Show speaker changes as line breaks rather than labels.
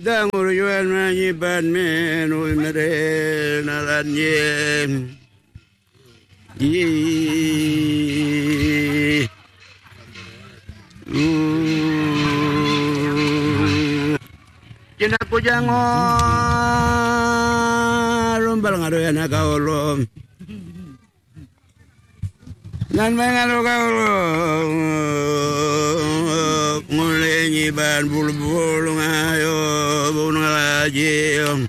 Dangur yuan manyi ban menu mere nalanyen. Cina ku jangan rombal ngadoyan kaulum. Nan mengalo kaulum mulai nyiban bulu-bulu ngayo bunung lagi.